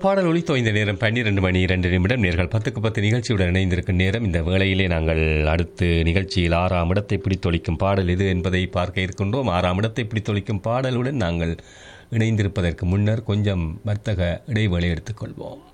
பாடல் ஒளி தோய்ந்த நேரம் 12 மணி 2 நேர்கள் 10:10 நிகழ்ச்சியுடன் இணைந்திருக்கும் நேரம். இந்த வேளையிலே நாங்கள் அடுத்து நிகழ்ச்சியில் 6ஆம் இடத்தை பிடித்தொழிக்கும் பாடல் எது என்பதை பார்க்க இருக்கின்றோம். 6ஆம் இடத்தை பிடித்தொழிக்கும் பாடலுடன் நாங்கள் இணைந்திருப்பதற்கு முன்னர் கொஞ்சம் வர்த்தக இடைவேளை எடுத்துக்கொள்வோம்.